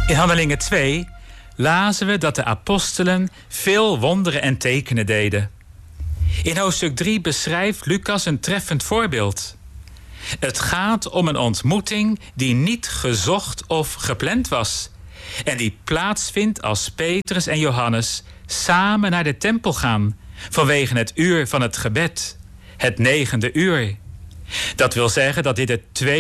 In Handelingen 2 lazen we dat de apostelen veel wonderen en tekenen deden. In hoofdstuk 3 beschrijft Lucas een treffend voorbeeld. Het gaat om een ontmoeting die niet gezocht of gepland was en die plaatsvindt als Petrus en Johannes samen naar de tempel gaan vanwege het uur van het gebed, het 9e uur. Dat wil zeggen dat dit het tweede